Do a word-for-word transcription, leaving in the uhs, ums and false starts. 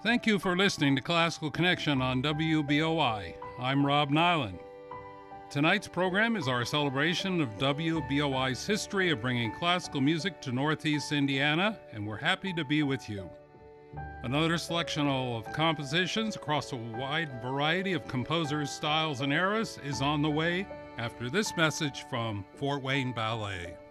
Thank you for listening to Classical Connection on W B O I. I'm Rob Nyland. Tonight's program is our celebration of W B O I's history of bringing classical music to Northeast Indiana, and we're happy to be with you. Another selection of compositions across a wide variety of composers, styles, and eras is on the way after this message from Fort Wayne Ballet.